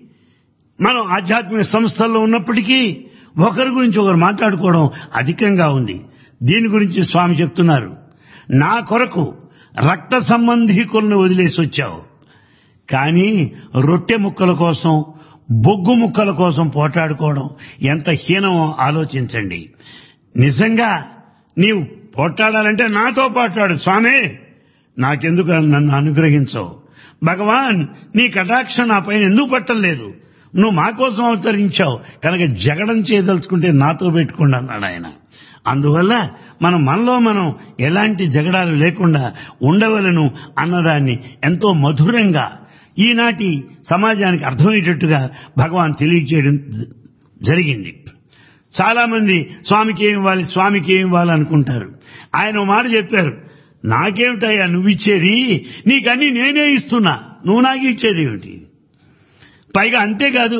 మనం ఆధ్యాత్మిక సంస్థల్లో ఉన్నప్పటికీ ఒకరి గురించి ఒకరు మాట్లాడుకోవడం అధికంగా ఉంది. దీని గురించి స్వామి చెప్తున్నారు, నా కొరకు రక్త సంబంధీకులను వదిలేసి వచ్చావు, కానీ రొట్టె ముక్కల కోసం, బొగ్గు ముక్కల కోసం పోట్లాడుకోవడం ఎంత హీనమో ఆలోచించండి. నిజంగా నీవు పోట్లాడాలంటే నాతో పోట్లాడు స్వామి, నాకెందుకు నన్ను అనుగ్రహించవు భగవాన్, నీ కటాక్షం నా పైన ఎందుకు పట్టలేదు, నువ్వు మా కోసం అవతరించావు కనుక జగడం చేయదలుచుకుంటే నాతో పెట్టుకోండి అన్నాడు ఆయన. అందువల్ల మనలో మనం ఎలాంటి జగడాలు లేకుండా ఉండవలను అన్నదాన్ని ఎంతో మధురంగా ఈనాటి సమాజానికి అర్థమయ్యేటట్టుగా భగవాన్ తెలియజేయడం జరిగింది. చాలా మంది స్వామికి ఏం ఇవ్వాలి, స్వామికి ఏం ఇవ్వాలి అనుకుంటారు. ఆయన మాట చెప్పారు, నాకేమిటయ్యా నువ్విచ్చేది, నీకన్నీ నేనే ఇస్తున్నా, నువ్వు నాకు ఇచ్చేది ఏమిటి? పైగా అంతేకాదు,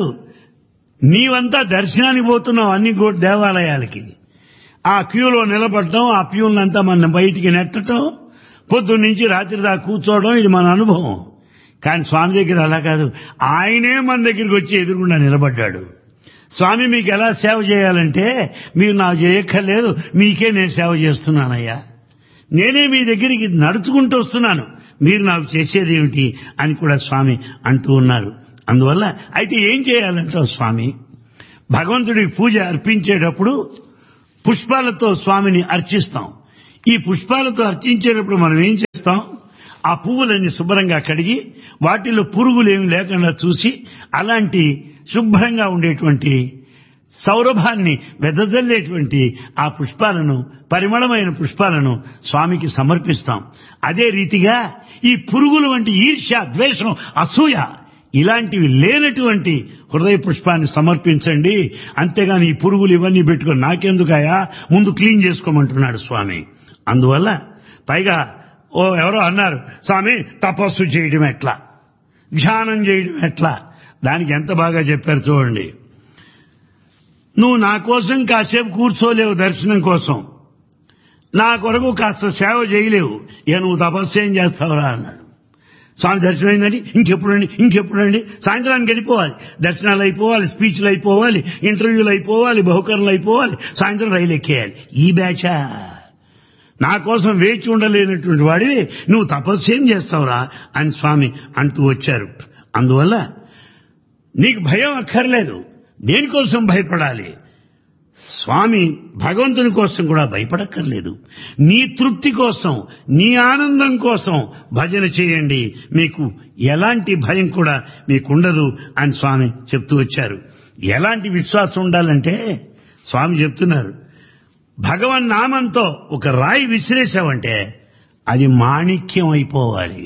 నీవంతా దర్శనానికి పోతున్నావు అన్ని దేవాలయాలకి, ఆ క్యూలో నిలబడటం, ఆ ప్యూన్లంతా మన బయటికి నెట్టడం, పొద్దున్నుంచి రాత్రి దాకా కూర్చోవడం, ఇది మన అనుభవం. కానీ స్వామి దగ్గర అలా కాదు, ఆయనే మన దగ్గరికి వచ్చి ఎదురుగుండా నిలబడ్డాడు. స్వామి, మీకు ఎలా సేవ చేయాలంటే, మీరు నాకు చేయక్కర్లేదు, మీకే నేను సేవ చేస్తున్నానయ్యా, నేనే మీ దగ్గరికి నడుచుకుంటూ వస్తున్నాను, మీరు నాకు చేసేది ఏమిటి అని కూడా స్వామి అంటూ ఉన్నారు. అందువల్ల అయితే ఏం చేయాలంటావు స్వామి? భగవంతుడికి పూజ అర్పించేటప్పుడు పుష్పాలతో స్వామిని అర్చిస్తాం. ఈ పుష్పాలతో అర్చించేటప్పుడు మనం ఏం చేస్తాం? ఆ పువ్వులన్నీ శుభ్రంగా కడిగి వాటిలో పురుగులేమి లేకుండా చూసి అలాంటి శుభ్రంగా ఉండేటువంటి సౌరభాన్ని వెదజల్లేటువంటి ఆ పుష్పాలను, పరిమళమైన పుష్పాలను స్వామికి సమర్పిస్తాం. అదే రీతిగా ఈ పురుగులు వంటి ఈర్ష్య, ద్వేషం, అసూయ ఇలాంటివి లేనటువంటి హృదయ పుష్పాన్ని సమర్పించండి. అంతేగాని ఈ పురుగులు ఇవన్నీ పెట్టుకొని నాకెందుకయా, ముందు క్లీన్ చేసుకోమంటున్నాడు స్వామి. అందువల్ల పైగా ఎవరో అన్నారు, స్వామి తపస్సు చేయడం ఎట్లా, ధ్యానం చేయడం ఎట్లా? దానికి ఎంత బాగా చెప్పారు చూడండి. నువ్వు నా కోసం కాసేపు కూర్చోలేవు దర్శనం కోసం, నా కొరకు కాస్త సేవ చేయలేవు, నువ్వు తపస్సు ఏం చేస్తావురా అన్నాడు. స్వామి దర్శనం అయిందండి, ఇంకెప్పుడండి, సాయంత్రానికి వెళ్ళిపోవాలి, దర్శనాలు అయిపోవాలి, స్పీచ్లు అయిపోవాలి, ఇంటర్వ్యూలు అయిపోవాలి, బహుకరణలు అయిపోవాలి, సాయంత్రం రైలు ఎక్కేయాలి. ఈ బ్యాచా? నా కోసం వేచి ఉండలేనటువంటి వాడివి నువ్వు తపస్సు ఏం చేస్తావురా అని స్వామి అంటూ వచ్చారు. అందువల్ల నీకు భయం అక్కర్లేదు. దేనికోసం భయపడాలి? స్వామి భగవంతుని కోసం కూడా భయపడక్కర్లేదు. నీ తృప్తి కోసం, నీ ఆనందం కోసం భజన చేయండి, మీకు ఎలాంటి భయం కూడా మీకుండదు అని స్వామి చెప్తూ వచ్చారు. ఎలాంటి విశ్వాసం ఉండాలంటే స్వామి చెప్తున్నారు, భగవన్ నామంతో ఒక రాయి విసిరేసావంటే అది మాణిక్యం అయిపోవాలి.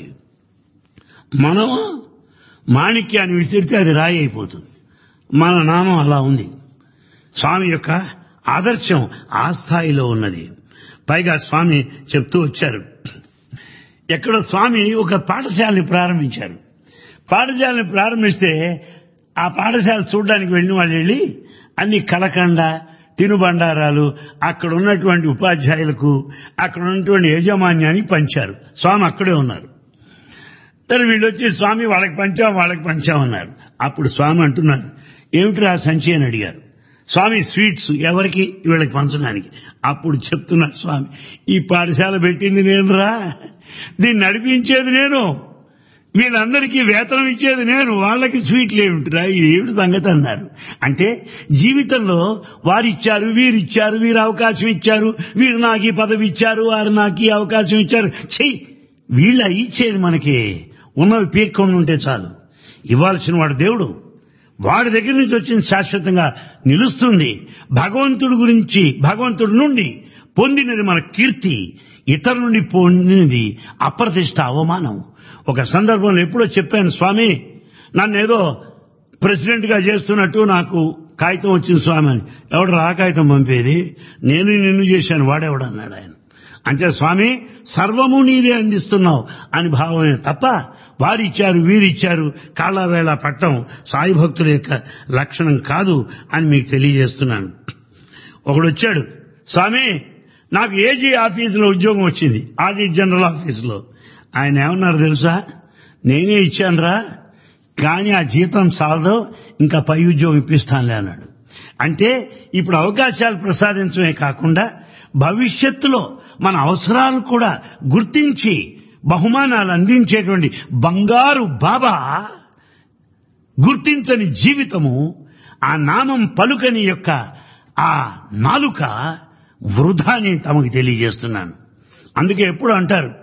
మనం మాణిక్యాన్ని విసిరితే అది రాయి అయిపోతుంది. మన నామం అలా ఉంది. స్వామి యొక్క ఆదర్శం ఆ స్థాయిలో ఉన్నది. పైగా స్వామి చెప్తూ వచ్చారు, ఎక్కడో స్వామి ఒక పాఠశాలని ప్రారంభించారు. పాఠశాలని ప్రారంభిస్తే ఆ పాఠశాల చూడడానికి వెళ్ళిన వాళ్ళు వెళ్ళి అన్ని కలకండ తినుబండారాలు అక్కడ ఉన్నటువంటి ఉపాధ్యాయులకు, అక్కడ ఉన్నటువంటి యాజమాన్యానికి పంచారు. స్వామి అక్కడే ఉన్నారు. తను వీళ్ళు వచ్చి స్వామి వాళ్ళకి పంచామన్నారు. అప్పుడు స్వామి అంటున్నారు, ఏమిటి ఆ సంచి అని అడిగారు. స్వామి స్వీట్స్ ఎవరికి? వీళ్ళకి పంచడానికి. అప్పుడు చెప్తున్నారు స్వామి, ఈ పాఠశాల పెట్టింది నేనురా, దీన్ని నడిపించేది నేను, వీళ్ళందరికీ వేతనం ఇచ్చేది నేను, వాళ్ళకి స్వీట్లు ఏమిటిరా, ఇది ఏమిటి సంగతి అన్నారు. అంటే జీవితంలో వారిచ్చారు, వీరిచ్చారు, వీరు అవకాశం ఇచ్చారు, వీరు నాకు ఈ పదవి ఇచ్చారు, వారు నాకు ఈ అవకాశం ఇచ్చారు. చెయ్యి, వీళ్ళ ఇచ్చేది మనకి ఉన్నవి పీక్కొని ఉంటే చాలు. ఇవ్వాల్సిన వాడు దేవుడు, వాడి దగ్గర నుంచి వచ్చింది శాశ్వతంగా నిలుస్తుంది. భగవంతుడి నుండి పొందినది మన కీర్తి, ఇతరుల నుండి పొందినది అప్రతిష్ట, అవమానం. ఒక సందర్భంలో ఎప్పుడో చెప్పాను, స్వామి నన్నేదో ప్రెసిడెంట్ గా చేస్తున్నట్టు నాకు కాగితం వచ్చింది స్వామి అని. ఎవడు రా కాగితం పంపేది, నేను నిన్ను చేశాను, వాడెవడన్నాడు ఆయన. అంటే స్వామి సర్వము నీవే అందిస్తున్నావు అని భావమే తప్ప వారిచ్చారు వీరిచ్చారు కాళ్ళ వేళ పట్టం సాయి భక్తుల యొక్క లక్షణం కాదు అని మీకు తెలియజేస్తున్నాను. ఒకడు వచ్చాడు, స్వామి నాకు ఏజీ ఆఫీసులో ఉద్యోగం వచ్చింది, ఆడిట్ జనరల్ ఆఫీసులో. ఆయన ఏమన్నారు తెలుసా, నేనే ఇచ్చానురా, కానీ ఆ జీతం చాలదు, ఇంకా పై ఉద్యోగం ఇప్పిస్తానులే అన్నాడు. అంటే ఇప్పుడు అవకాశాలు ప్రసాదించడమే కాకుండా భవిష్యత్తులో మన అవసరాలు కూడా గుర్తించి బహుమానాలు అందించేటువంటి బంగారు బాబా గుర్తించని జీవితము, ఆ నామం పలుకని యొక్క ఆ నాలుక వృధా అని తమకు తెలియజేస్తున్నాను. అందుకే ఎప్పుడు అంటారు,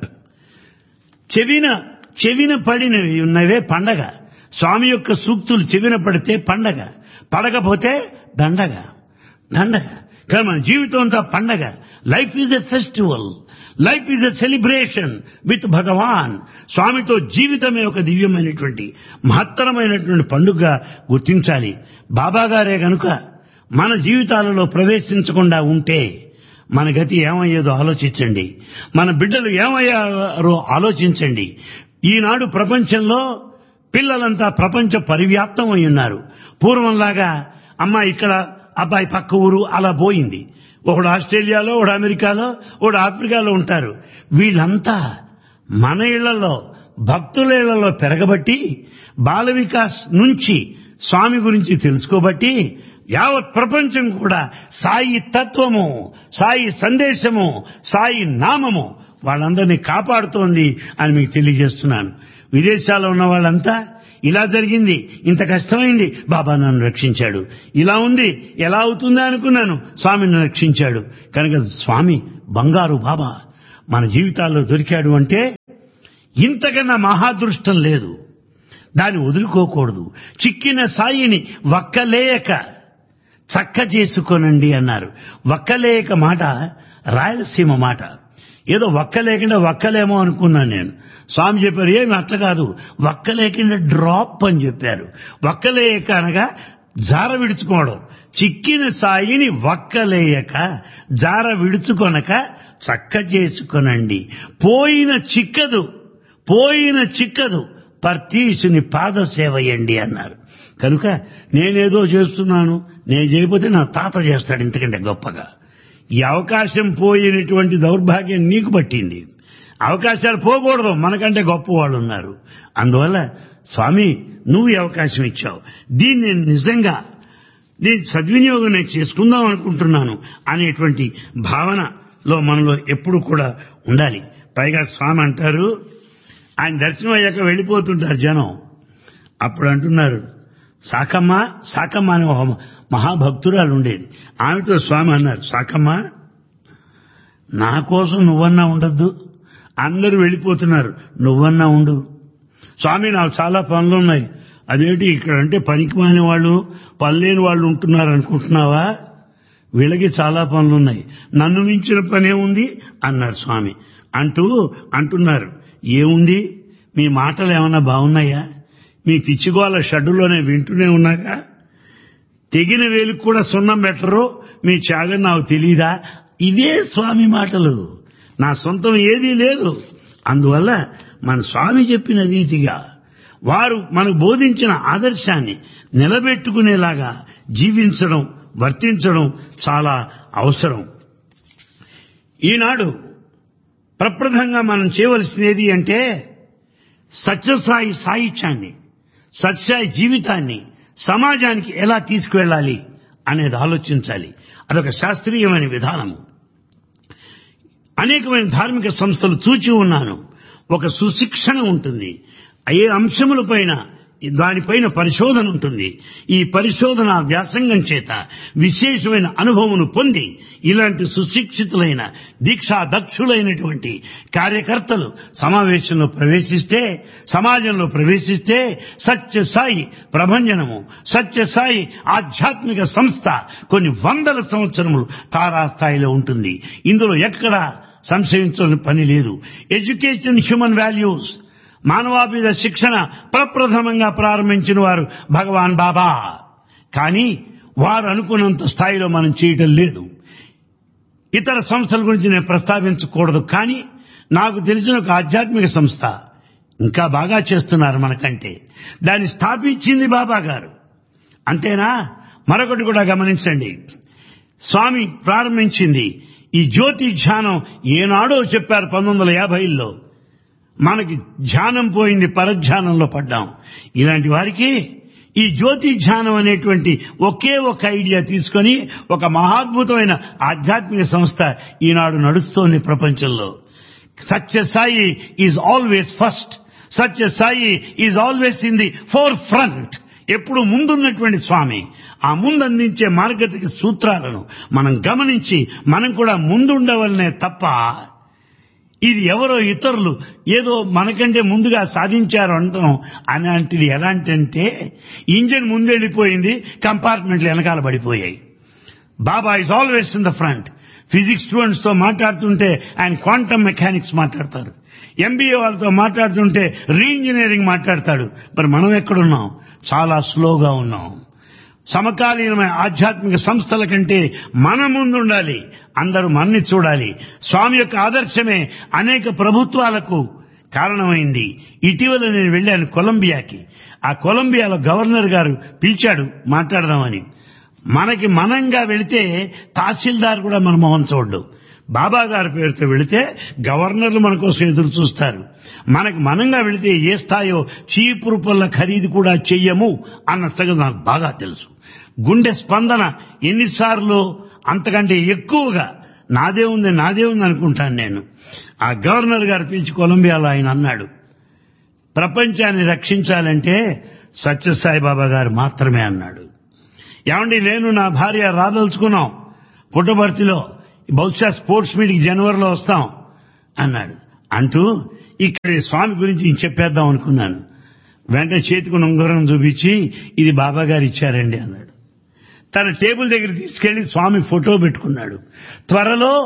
చెవిన పడినవి ఉన్నవే పండగ. స్వామి యొక్క సూక్తులు చెవిన పడితే పండగ, పడకపోతే దండగ. కానీ మన జీవితం అంతా పండగ. Life is a festival, life is a celebration with భగవాన్. స్వామితో జీవితమే ఒక దివ్యమైనటువంటి మహత్తరమైనటువంటి పండుగగా గుర్తించాలి. బాబా గారే గనుక మన జీవితాలలో ప్రవేశించకుండా ఉంటే మన గతి ఏమయ్యేదో ఆలోచించండి, మన బిడ్డలు ఏమయ్యారో ఆలోచించండి. ఈనాడు ప్రపంచంలో పిల్లలంతా ప్రపంచ పరివ్యాప్తం అయి ఉన్నారు. పూర్వంలాగా అమ్మాయి ఇక్కడ అబ్బాయి పక్క ఊరు అలా పోయింది. ఒకడు ఆస్ట్రేలియాలో, ఒకడు అమెరికాలో, ఒకడు ఆఫ్రికాలో ఉంటారు. వీళ్ళంతా మన ఇళ్లలో భక్తుల ఇళ్లలో పెరగబట్టి బాల వికాస్ నుంచి స్వామి గురించి తెలుసుకోబట్టి యావత్ ప్రపంచం కూడా సాయి తత్వము, సాయి సందేశము, సాయి నామము వాళ్ళందరినీ కాపాడుతోంది అని మీకు తెలియజేస్తున్నాను. విదేశాల్లో ఉన్న వాళ్ళంతా ఇలా జరిగింది, ఇంత కష్టమైంది, బాబా నన్ను రక్షించాడు, ఇలా ఉంది, ఎలా అవుతుందా అనుకున్నాను, స్వామి నన్ను రక్షించాడు. కనుక స్వామి బంగారు బాబా మన జీవితాల్లో దొరికాడు అంటే ఇంతకన్నా మహాదృష్టం లేదు. దాన్ని వదులుకోకూడదు. చిక్కిన సాయిని వక్కలేయక చక్క చేసుకోనండి అన్నారు. వక్కలేయక మాట రాయలసీమ మాట. ఏదో వక్క లేకుండా వక్కలేమో అనుకున్నాను నేను. స్వామి చెప్పారు ఏమి అట్లా కాదు, వక్క లేకుండా డ్రాప్ అని చెప్పారు. వక్కలేయక అనగా జార విడుచుకోవడం. చిక్కిన సాయిని వక్కలేయక జార విడుచుకొనక చక్క చేసుకొనండి, పోయిన చిక్కదు పర్తీసుని పాద సేవయండి అన్నారు. కనుక నేనేదో చేస్తున్నాను, నేను చేయకపోతే నా తాత చేస్తాడు ఇంతకంటే గొప్పగా. ఈ అవకాశం పోయినటువంటి దౌర్భాగ్యం నీకు పట్టింది. అవకాశాలు పోకూడదు, మనకంటే గొప్ప వాళ్ళు ఉన్నారు. అందువల్ల స్వామి నువ్వు ఈ అవకాశం ఇచ్చావు, దీన్ని నిజంగా దీని సద్వినియోగం నేను చేసుకుందాం అనుకుంటున్నాను అనేటువంటి భావనలో మనలో ఎప్పుడు కూడా ఉండాలి. పైగా స్వామి అంటారు, ఆయన దర్శనం అయ్యాక వెళ్ళిపోతుంటారు జనం. అప్పుడు అంటున్నారు, సాకమ్మ అనే ఒక మహాభక్తురాలు ఉండేది. ఆమెతో స్వామి అన్నారు, సాకమ్మ నా కోసం నువ్వన్నా ఉండద్దు, అందరూ వెళ్ళిపోతున్నారు, నువ్వన్నా ఉండు. స్వామి నాకు చాలా పనులున్నాయి. అదేంటి ఇక్కడ అంటే పనికి మాని వాళ్ళు పనిలేని వాళ్ళు ఉంటున్నారు అనుకుంటున్నావా? వీళ్ళకి చాలా పనులున్నాయి, నన్ను మించిన పనే ఉంది అన్నారు స్వామి. అంటున్నారు, ఏముంది మీ మాటలు ఏమన్నా బాగున్నాయా? మీ పిచ్చిగోల షడ్డులోనే వింటూనే ఉన్నాగా, తెగిన వేలుకు కూడా సున్నం పెట్టరు, మీ త్యాగం నాకు తెలీదా? ఇవే స్వామి మాటలు, నా సొంతం ఏదీ లేదు. అందువల్ల మన స్వామి చెప్పిన రీతిగా వారు మనకు బోధించిన ఆదర్శాన్ని నిలబెట్టుకునేలాగా జీవించడం, వర్తించడం చాలా అవసరం. ఈనాడు ప్రప్రథంగా మనం చేయవలసినది అంటే సత్యసాయి సాహిత్యాన్ని, సత్యసాయి జీవితాన్ని సమాజానికి ఎలా తీసుకువెళ్ళాలి అనేది ఆలోచించాలి. అదొక శాస్త్రీయమైన విధానము. అనేకమైన ధార్మిక సంస్థలు చూచి ఉన్నాను. ఒక సుశిక్షణ ఉంటుంది, ఏ అంశములపైన దానిపైన పరిశోధన ఉంటుంది. ఈ పరిశోధన వ్యాసంగం చేత విశేషమైన అనుభవమును పొంది ఇలాంటి సుశిక్షితులైన దీక్షాదక్షులైనటువంటి కార్యకర్తలు సమాజంలో ప్రవేశిస్తే సత్యసాయి ప్రభంజనము, సత్యసాయి ఆధ్యాత్మిక సంస్థ కొన్ని వందల సంవత్సరములు తారాస్థాయిలో ఉంటుంది. ఇందులో ఎక్కడా సంశయించాల్సిన పని లేదు. ఎడ్యుకేషన్, హ్యూమన్ వాల్యూస్, మానవాభిద శిక్షణ ప్రప్రథమంగా ప్రారంభించిన వారు భగవాన్ బాబా. కానీ వారు అనుకున్నంత స్థాయిలో మనం చేయటం లేదు. ఇతర సంస్థల గురించి నేను ప్రస్తావించకూడదు, కానీ నాకు తెలిసిన ఒక ఆధ్యాత్మిక సంస్థ ఇంకా బాగా చేస్తున్నారు మనకంటే. దాన్ని స్థాపించింది బాబా గారు. అంతేనా? మరొకటి కూడా గమనించండి, స్వామి ప్రారంభించింది ఈ జ్యోతి ధ్యానం. ఏనాడో చెప్పారు 1950లో. మనకి ధ్యానం పోయింది, పరధ్యానంలో పడ్డాం. ఇలాంటి వారికి ఈ జ్యోతి ధ్యానం అనేటువంటి ఒకే ఒక ఐడియా తీసుకొని ఒక మహాద్భుతమైన ఆధ్యాత్మిక సంస్థ ఈనాడు నడుస్తోంది ప్రపంచంలో. Sathya Sai is always first, Sathya Sai is always in the four front. ఎప్పుడు ముందున్నటువంటి స్వామి ఆ ముందు అందించే మార్గతిక సూత్రాలను మనం గమనించి మనం కూడా ముందుండవలనే తప్ప ఇది ఎవరో ఇతరులు ఏదో మనకంటే ముందుగా సాధించారు అంటాం. అలాంటిది ఎలాంటి ఇంజిన్ ముందెళ్ళిపోయింది, కంపార్ట్మెంట్లు వెనకాల పడిపోయాయి. బాబా is always in the front. Physics students తో మాట్లాడుతుంటే ఆయన క్వాంటమ్ మెకానిక్స్ మాట్లాడతారు, ఎంబీఏ వాళ్ళతో మాట్లాడుతుంటే రీఇంజనీరింగ్ మాట్లాడతాడు. మరి మనం ఎక్కడున్నాం? చాలా స్లోగా ఉన్నాం. సమకాలీనమైన ఆధ్యాత్మిక సంస్థల కంటే మన ముందుండాలి, అందరూ మనని చూడాలి. స్వామి యొక్క ఆదర్శమే అనేక ప్రభుత్వాలకు కారణమైంది. ఇటీవల నేను వెళ్ళాను కొలంబియాకి. ఆ కొలంబియాలో గవర్నర్ గారు పిలిచాడు మాట్లాడదామని. మనకి మనంగా వెళితే తహసీల్దార్ కూడా మన మొహం చూడ్డు. బాబా గారి పేరుతో వెళితే గవర్నర్లు మన కోసం ఎదురు చూస్తారు. మనకు మనంగా వెళితే ఏ స్థాయో చీపురు పళ్ళ ఖరీదు కూడా చెయ్యము అన్న సంగతి నాకు బాగా తెలుసు. గుండె స్పందన ఎన్నిసార్లు అంతకంటే ఎక్కువగా నాదే ఉంది అనుకుంటాను నేను. ఆ గవర్నర్ గారు పిలిచి కొలంబియాలో ఆయన అన్నాడు, ప్రపంచాన్ని రక్షించాలంటే సత్యసాయి బాబా గారు మాత్రమే అన్నాడు. ఏమండి, నేను నా భార్య రాదలుచుకున్నాం పుట్టబర్తిలో, బహుశా స్పోర్ట్స్ మీట్కి జనవరిలో వస్తాం అన్నాడు. అంటూ ఇక్కడ స్వామి గురించి చెప్పేద్దాం అనుకున్నాను. వెంటనే చేతికి ఉంగరం చూపించి ఇది బాబా గారు ఇచ్చారండి అన్నాడు. తన టేబుల్ దగ్గర తీసుకెళ్లి స్వామి ఫోటో పెట్టుకున్నాడు. త్వరలో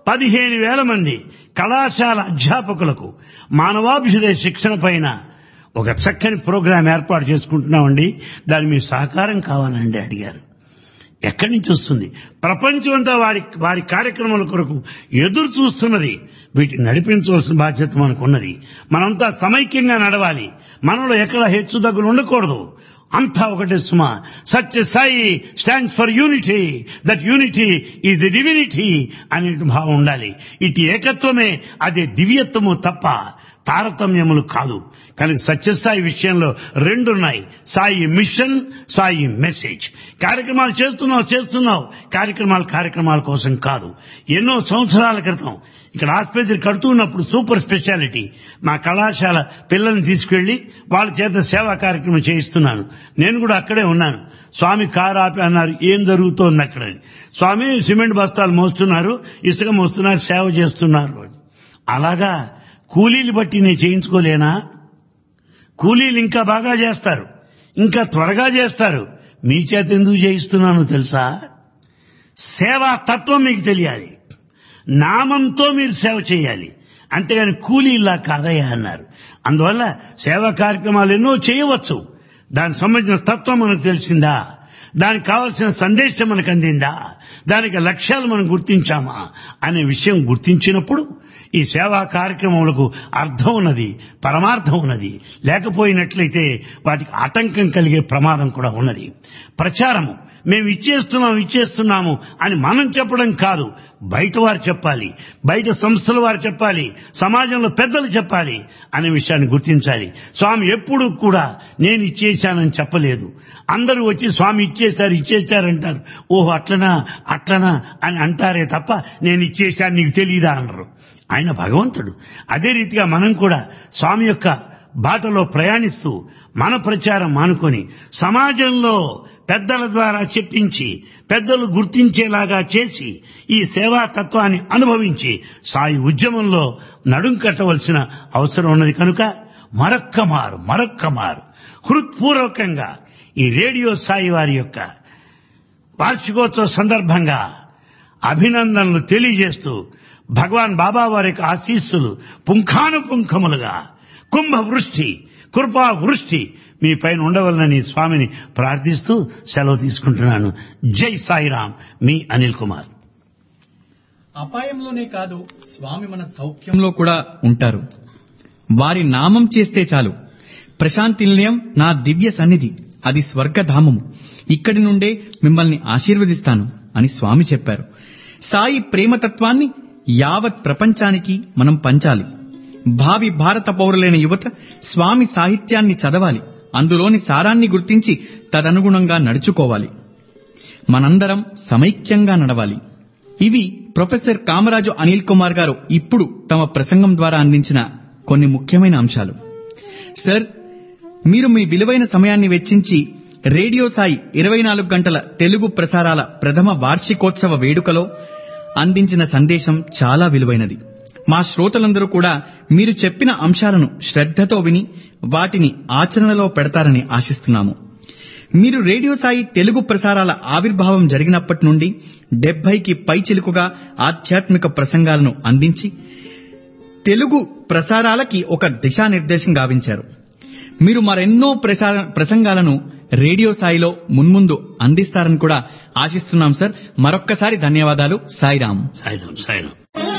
15,000 మంది కళాశాల అధ్యాపకులకు మానవాభిషేక శిక్షణ పైన ఒక చక్కని ప్రోగ్రాం ఏర్పాటు చేసుకుంటున్నామండి, దాని మీ సహకారం కావాలండి అడిగారు. ఎక్కడి నుంచి వస్తుంది? ప్రపంచం అంతా వారి కార్యక్రమాల కొరకు ఎదురు చూస్తున్నది. వీటిని నడిపించవలసిన బాధ్యత మనకు ఉన్నది. మనంతా సమైక్యంగా నడవాలి. మనలో ఎక్కడ హెచ్చు తగ్గులు ఉండకూడదు. అంతా ఒకటే సుమా. సత్య Sai stands for unity, that unity is the divinity అనే భావం ఉండాలి. ఇటు ఏకత్వమే అదే దివ్యత్వము తప్ప తారతమ్యములు కాదు. కనుక సత్యసాయి విషయంలో 2 ఉన్నాయి. Sai machine, Sai message. కార్యక్రమాలు చేస్తున్నావు. కార్యక్రమాల కోసం కాదు. ఎన్నో సంవత్సరాల క్రితం ఇక్కడ ఆసుపత్రి కడుతున్నప్పుడు సూపర్ స్పెషాలిటీ మా కళాశాల పిల్లల్ని తీసుకెళ్లి వాళ్ళ చేత సేవా కార్యక్రమం చేయిస్తున్నాను. నేను కూడా అక్కడే ఉన్నాను. స్వామి కారు ఆపి అన్నారు, ఏం జరుగుతోంది అక్కడ? స్వామి సిమెంట్ బస్తాలు మోస్తున్నారు, ఇసుక మోస్తున్నారు, సేవ చేస్తున్నారు. అలాగా కూలీలు బట్టి నేను చేయించుకోలేనా? కూలీలు ఇంకా బాగా చేస్తారు, ఇంకా త్వరగా చేస్తారు. మీ చేత ఎందుకు చేయిస్తున్నానో తెలుసా? సేవా తత్వం మీకు తెలియాలి. నామంతో మీరు సేవ చేయాలి, అంతేగాని కూలీలా కాదయ్యా అన్నారు. అందువల్ల సేవా కార్యక్రమాలు ఎన్నో చేయవచ్చు. దానికి సంబంధించిన తత్వం మనకు తెలిసిందా? దానికి కావాల్సిన సందేశం మనకు అందిందా? దానికి లక్ష్యాలు మనం గుర్తించామా అనే విషయం గుర్తించినప్పుడు ఈ సేవా కార్యక్రమములకు అర్థం ఉన్నది, పరమార్థం ఉన్నది. లేకపోయినట్లయితే వాటికి ఆటంకం కలిగే ప్రమాదం కూడా ఉన్నది. ప్రచారము మేము ఇచ్చేస్తున్నాము అని మనం చెప్పడం కాదు, బయట వారు చెప్పాలి, బయట సంస్థల వారు చెప్పాలి, సమాజంలో పెద్దలు చెప్పాలి అనే విషయాన్ని గుర్తించాలి. స్వామి ఎప్పుడు కూడా నేను ఇచ్చేశానని చెప్పలేదు. అందరూ వచ్చి స్వామి ఇచ్చేశారంటారు. ఓహో అట్లనా అని అంటారే తప్ప నేను ఇచ్చేశాను నీకు తెలీదా అనరు. ఆయన భగవంతుడు. అదే రీతిగా మనం కూడా స్వామి యొక్క బాటలో ప్రయాణిస్తూ మన ప్రచారం మానుకొని సమాజంలో పెద్దల ద్వారా చెప్పించి పెద్దలు గుర్తించేలాగా చేసి ఈ సేవా తత్వాన్ని అనుభవించి సాయి ఉద్యమంలో నడుం కట్టవలసిన అవసరం ఉన్నది. కనుక మరొక్క మారు హృత్పూర్వకంగా ఈ రేడియో సాయి వారి యొక్క వార్షికోత్సవ సందర్భంగా అభినందనలు తెలియజేస్తూ భగవాన్ బాబా వారి యొక్క ఆశీస్సులు పుంఖానుపుంఖములుగా కుంభవృష్టి కృపా వృష్టి మీ పైన ఉండవలనని స్వామిని ప్రార్థిస్తూ సెలవు తీసుకుంటున్నాను. జై సాయిరాం, మీ అనిల్ కుమార్. అపాయంలోనే కాదు, స్వామి మన సౌఖ్యంలో కూడా ఉంటారు. వారి నామం చేస్తే చాలు. ప్రశాంతి నిలయం నా దివ్య సన్నిధి, అది స్వర్గధామము. ఇక్కడి నుండే మిమ్మల్ని ఆశీర్వదిస్తాను అని స్వామి చెప్పారు. సాయి ప్రేమతత్వాన్ని యావత్ ప్రపంచానికి మనం పంచాలి. భావి భారత పౌరులైన యువత స్వామి సాహిత్యాన్ని చదవాలి, అందులోని సారాన్ని గుర్తించి తదనుగుణంగా నడుచుకోవాలి. మనందరం సమైక్యంగా నడవాలి. ఇవి ప్రొఫెసర్ కామరాజు అనిల్ కుమార్ గారు ఇప్పుడు తమ ప్రసంగం ద్వారా అందించిన కొన్ని ముఖ్యమైన అంశాలు. సార్, మీరు మీ విలువైన సమయాన్ని వెచ్చించి రేడియో సాయి 24 గంటల తెలుగు ప్రసారాల ప్రథమ వార్షికోత్సవ వేడుకలో అందించిన సందేశం చాలా విలువైనది. మా శ్రోతలందరూ కూడా మీరు చెప్పిన అంశాలను శ్రద్ధతో విని వాటిని ఆచరణలో పెడతారని ఆశిస్తున్నాము. మీరు రేడియో సాయి తెలుగు ప్రసారాల ఆవిర్భావం జరిగినప్పటి నుండి 70కి పైచిలుకుగా ఆధ్యాత్మిక ప్రసంగాలను అందించి తెలుగు ప్రసారాలకి ఒక దిశానిర్దేశం గావించారు. మీరు మరెన్నో ప్రసంగాలను రేడియో సాయిలో మున్ముందు అందిస్తారని కూడా ఆశిస్తున్నాం సార్. మరొక్కసారి ధన్యవాదాలు. సాయిరాం. సాయిరాం.